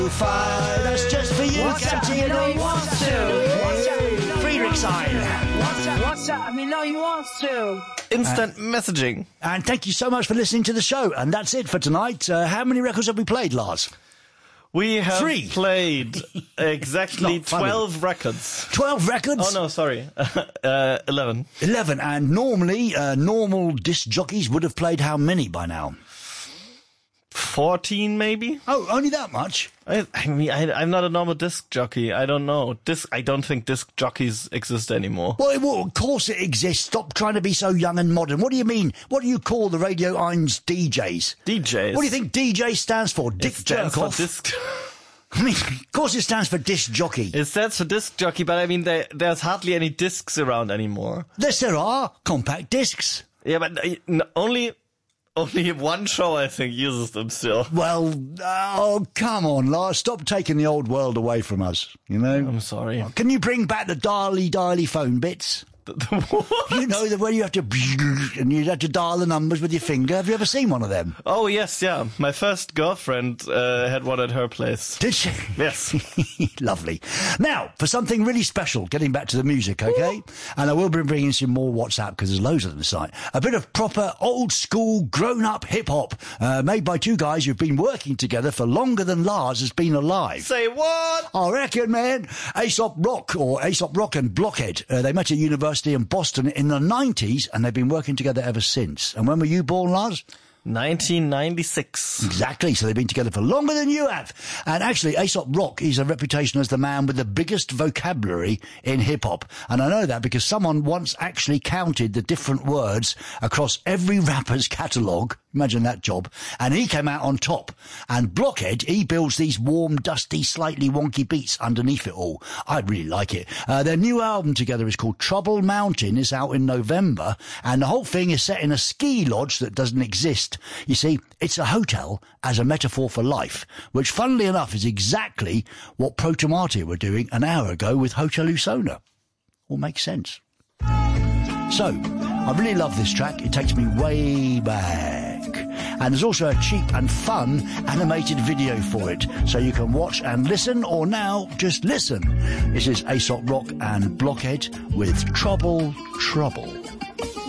Fire, that's just for you, Captain. You know you want to. Friedrichshain. What's up? I mean, no, you want to. Instant messaging. And thank you so much for listening to the show. And that's it for tonight. How many records have we played, Lars? We have 3. played exactly 12 records. 12 records? Oh, no, sorry. 11. 11. And normally, normal disc jockeys would have played how many by now? 14, maybe? Oh, only that much? I mean, I'm not a normal disc jockey. I don't know. I don't think disc jockeys exist anymore. Well, of course it exists. Stop trying to be so young and modern. What do you mean? What do you call the Radio 1's DJs? DJs? What do you think DJ stands for? Dick Jerkoff? Disc. I mean, of course it stands for disc jockey. It stands for disc jockey, but I mean, there's hardly any discs around anymore. Yes, there are. Compact discs. Yeah, but only one show, I think, uses them still. Well, oh, come on, Lars. Stop taking the old world away from us, you know? I'm sorry. Can you bring back the dialy phone bits? What? You know, the way you have to... and you have to dial the numbers with your finger. Have you ever seen one of them? Oh, yes, yeah. My first girlfriend had one at her place. Did she? Yes. Lovely. Now, for something really special, getting back to the music, okay? And I will be bringing some more WhatsApp, because there's loads of them this site. A bit of proper, old-school, grown-up hip-hop, made by two guys who've been working together for longer than Lars has been alive. Say what? I reckon, man. Aesop Rock and Blockhead. They met at university in Boston in the 90s, and they've been working together ever since. And when were you born, Lars? 1996. Exactly, so they've been together for longer than you have. And actually, Aesop Rock is a reputation as the man with the biggest vocabulary in hip-hop. And I know that because someone once actually counted the different words across every rapper's catalogue. Imagine that job. And he came out on top. And Blockhead, he builds these warm, dusty, slightly wonky beats underneath it all. I really like it. Their new album together is called Trouble Mountain. It's out in November. And the whole thing is set in a ski lodge that doesn't exist. You see, it's a hotel as a metaphor for life, which funnily enough is exactly what Protomate were doing an hour ago with Hotel Usona. All makes sense. So, I really love this track. It takes me way back. And there's also a cheap and fun animated video for it, so you can watch and listen, or now just listen. This is Aesop Rock and Blockhead with Trouble.